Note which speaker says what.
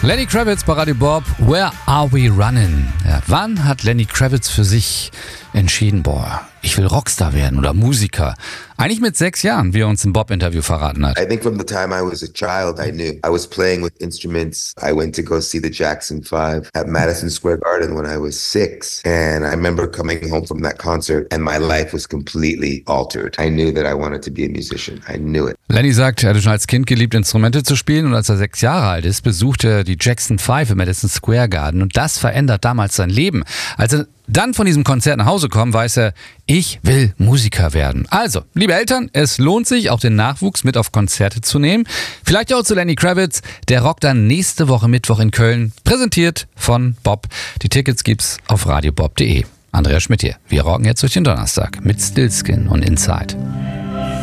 Speaker 1: Lenny Kravitz bei Radio Bob, Where Are We Running? Ja, wann hat Lenny Kravitz für sich entschieden, ich will Rockstar werden oder Musiker? Eigentlich mit 6 Jahren, wie er uns im Bob-Interview verraten hat.
Speaker 2: I think from the time I was a child, I knew. I was playing with instruments. I went to go see the Jackson 5 at Madison Square Garden when I was 6. And I remember coming home from that concert and my life was completely altered. I knew that I wanted to be a musician. I knew it.
Speaker 1: Lenny sagt, er hatte schon als Kind geliebt, Instrumente zu spielen, und als er 6 Jahre alt ist, besuchte er die Jackson 5 im Madison Square Garden, und das verändert damals sein Leben. Als er dann von diesem Konzert nach Hause kommt, weiß er, ich will Musiker werden. Also, liebe Eltern, es lohnt sich, auch den Nachwuchs mit auf Konzerte zu nehmen. Vielleicht auch zu Lenny Kravitz. Der rockt dann nächste Woche Mittwoch in Köln. Präsentiert von Bob. Die Tickets gibt's auf radiobob.de. Andreas Schmidt hier. Wir rocken jetzt durch den Donnerstag mit Stillskin und Inside.